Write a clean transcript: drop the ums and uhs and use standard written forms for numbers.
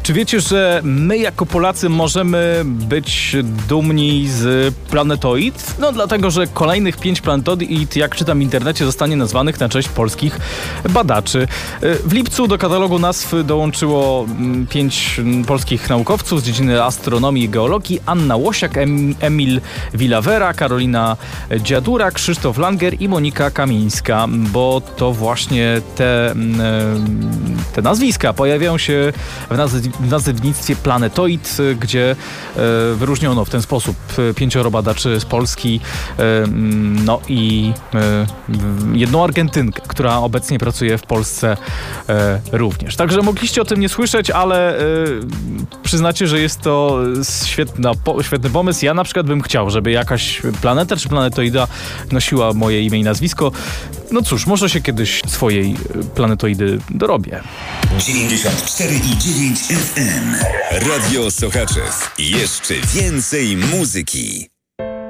Czy wiecie, że my jako Polacy możemy być dumni z planetoid? No dlatego, że kolejnych 5 planetoid, jak czytam w internecie, zostanie nazwanych na cześć polskich badaczy. W lipcu do katalogu nazw dołączyło 5 polskich naukowców z dziedziny astronomii i geologii: Anna Łosiak, Emil Villavera, Karolina Dziadura, Krzysztof Langer i Monika Kamińska, bo to właśnie te nazwiska pojawiają się w nazewnictwie planetoid, gdzie wyróżniono w ten sposób 5 badaczy z Polski, no i jedną Argentynkę, która obecnie pracuje w Polsce również. Także mogliście o tym nie słyszeć, ale przyznacie, że jest to świetny pomysł. Ja na przykład bym chciał, żeby jakaś planeta czy planetoida nosiła moje imię i nazwisko. No cóż, może się kiedyś swojej planetoidy dorobię. 94,9 FM. Radio Sochaczew. Jeszcze więcej muzyki.